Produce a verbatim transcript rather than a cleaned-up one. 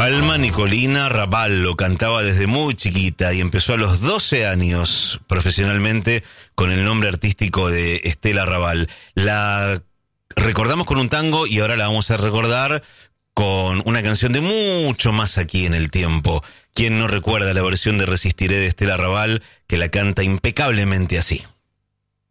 Alma Nicolina Ravallo cantaba desde muy chiquita y empezó a los doce años profesionalmente con el nombre artístico de Estela Raval. La recordamos con un tango y ahora la vamos a recordar con una canción de mucho más aquí en el tiempo. ¿Quién no recuerda la versión de Resistiré de Estela Raval, que la canta impecablemente así?